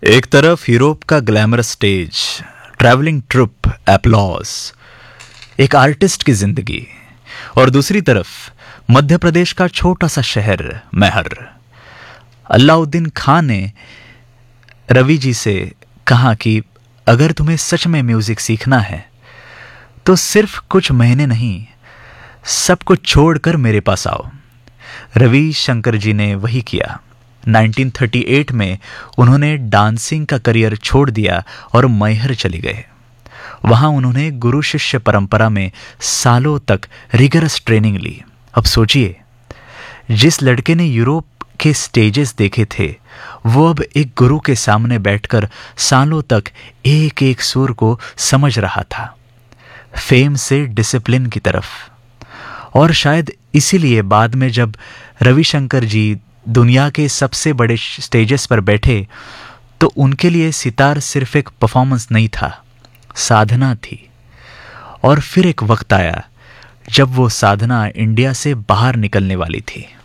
एक तरफ यूरोप का glamorous stage, travelling troupe, applause, एक आर्टिस्ट की जिंदगी, और दूसरी तरफ मध्य प्रदेश का छोटा सा शहर मैहर। अलाउद्दीन खान ने रवि जी से कहा कि अगर तुम्हें सच में म्यूजिक सीखना है तो सिर्फ कुछ महीने नहीं, सब कुछ छोड़कर मेरे पास आओ। रवि शंकर जी ने वही किया। 1938 में उन्होंने डांसिंग का करियर छोड़ दिया और मैहर चले गए। वहां उन्होंने गुरु शिष्य परंपरा में सालों तक रिगरस ट्रेनिंग ली। अब सोचिए, जिस लड़के ने यूरोप के स्टेजेस देखे थे वो अब एक गुरु के सामने बैठकर सालों तक एक एक सुर को समझ रहा था, फेम से डिसिप्लिन की तरफ। और शायद इसीलिए बाद में जब रविशंकर जी दुनिया के सबसे बड़े स्टेजेस पर बैठे तो उनके लिए सितार सिर्फ एक परफॉर्मेंस नहीं था, साधना थी। और फिर एक वक्त आया जब वो साधना इंडिया से बाहर निकलने वाली थी।